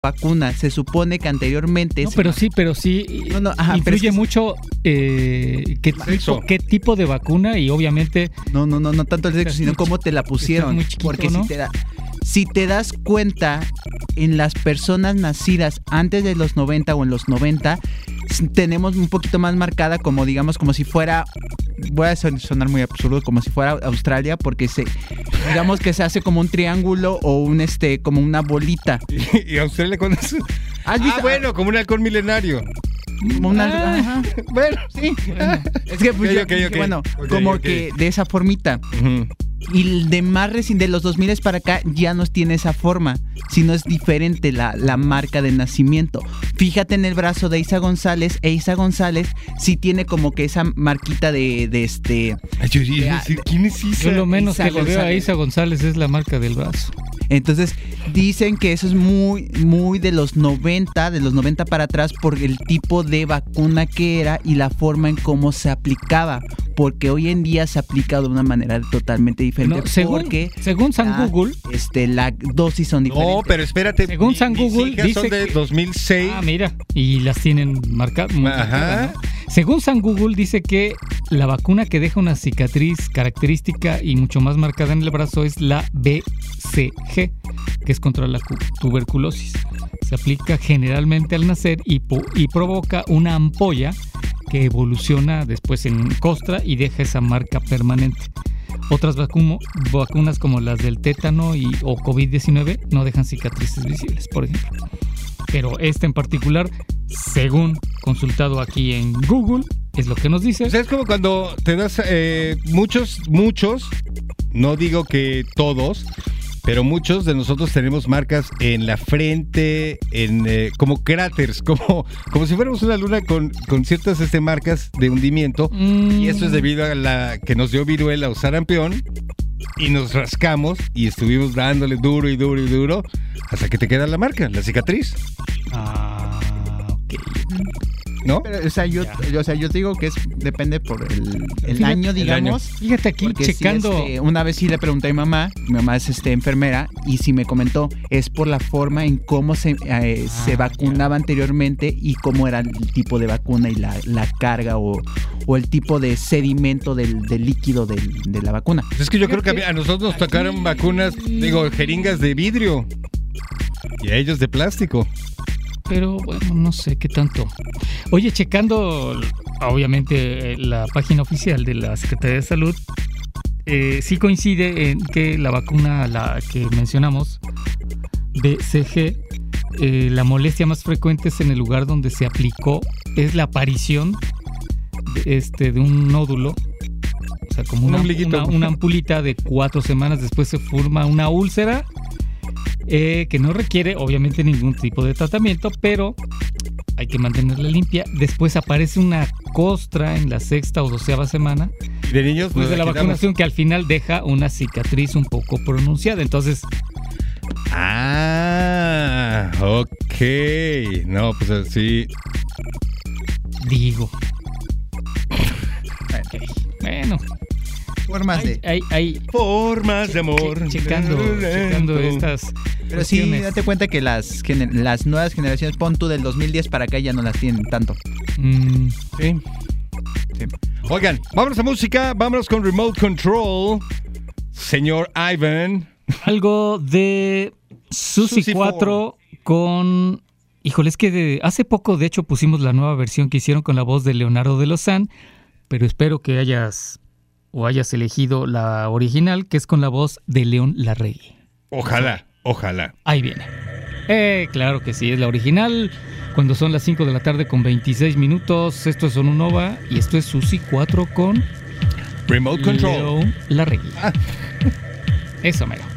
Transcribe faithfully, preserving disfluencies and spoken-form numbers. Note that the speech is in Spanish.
vacuna. Se supone que anteriormente... No, pero sí, pero sí no, no, ajá, influye pero es que... mucho eh, qué, tipo, qué tipo de vacuna y obviamente... No, no, no, no tanto el sexo, sino cómo te la pusieron. Muy chiquito, porque ¿no? si te da... Si te das cuenta, en las personas nacidas antes de los noventa o en los noventa, tenemos un poquito más marcada como, digamos, como si fuera, voy a sonar muy absurdo, como si fuera Australia, porque se, digamos que se hace como un triángulo o un, este, como una bolita. ¿Y, y Australia cuándo es? ¿Has visto? Ah, bueno, como un halcón milenario. Como una, ah, ajá. Bueno, sí. Bueno. Es que, pues, okay, yo, okay, okay. bueno, okay, como okay. que de esa formita. Uh-huh. Y de más recién, de los dos mil para acá, ya no tiene esa forma, sino es diferente la, la marca de nacimiento. Fíjate en el brazo de Isa González, e Isa González sí tiene como que esa marquita de, de este... Ay, yo iba a decir, ¿quién es Isa? Yo lo menos Isa que le veo a González. Isa González es la marca del brazo. Entonces dicen que eso es muy, muy de los noventa, de los noventa para atrás, por el tipo de vacuna que era y la forma en cómo se aplicaba. Porque hoy en día se aplica de una manera totalmente diferente. No, según, porque según San la, Google, este, la dosis son diferentes. No, pero espérate. Según mi, San mis Google, hijas dice son de que- dos mil seis. ah, mira, y las tienen marcadas. Ajá. ¿No? Según San Google, dice que la vacuna que deja una cicatriz característica y mucho más marcada en el brazo es la B C G, que es contra la cu- tuberculosis. Se aplica generalmente al nacer y, po- y provoca una ampolla que evoluciona después en costra y deja esa marca permanente. Otras vacuno- vacunas como las del tétano y, o COVID diecinueve no dejan cicatrices visibles, por ejemplo. Pero esta en particular, según consultado aquí en Google, es lo que nos dice. O sea, es como cuando te das eh, muchos, muchos, no digo que todos, pero muchos de nosotros tenemos marcas en la frente, en eh, como cráteres, como, como si fuéramos una luna con, con ciertas este, marcas de hundimiento. Mm. Y esto es debido a la que nos dio viruela o sarampión. Y nos rascamos y estuvimos dándole duro y duro y duro hasta que te queda la marca, la cicatriz, Ah, ok. ¿no? Pero, o sea, yo, yo, o sea, yo te digo que es depende por el, el Fíjate, año, el digamos. Fíjate aquí, Porque sí, checando. este, una vez sí le pregunté a mi mamá, mi mamá es este, enfermera, y sí me comentó, es por la forma en cómo se, eh, Ah, se vacunaba anteriormente y cómo era el tipo de vacuna y la, la carga o, o el tipo de sedimento del, del líquido del, de la vacuna. Es que yo creo que a, mí- a nosotros nos tocaron vacunas, digo, jeringas de vidrio y a ellos de plástico. Pero bueno, no sé qué tanto. Oye, checando obviamente la página oficial de la Secretaría de Salud, eh, sí coincide en que la vacuna, la que mencionamos, B C G, eh, la molestia más frecuente es en el lugar donde se aplicó, es la aparición de, este, de un nódulo, o sea, como Un una, ombliguito. una, una ampulita de cuatro semanas, después se forma una úlcera. Eh, que no requiere obviamente ningún tipo de tratamiento, pero hay que mantenerla limpia. Después aparece una costra en la sexta o doceava semana Y de niños, después nos de la quitamos. vacunación, que al final deja una cicatriz un poco pronunciada. Entonces, Ah, ok. No, pues así. digo. Ok, bueno, Formas hay, de... hay, hay- Formas de amor. che- checando, checando estas Pero sí, cuestiones. date cuenta que las, gener- las nuevas generaciones, pon tú del dos mil diez para acá, ya no las tienen tanto. Mm, Sí. Sí. Oigan, vámonos a música, vámonos con Remote Control. Señor Ivan. algo de Susi Susi cuatro con... Híjole, es que de- hace poco de hecho pusimos la nueva versión que hicieron con la voz de Leonardo de Lozán, pero espero que hayas o hayas elegido la original, que es con la voz de León Larregui. Ojalá, ojalá. Ahí viene. Eh, claro que sí, es la original. Cuando son las cinco de la tarde con veintiséis minutos, esto es Sonunova y esto es Susi cuatro con Remote Control. León Larregui. Ah. Eso, mero.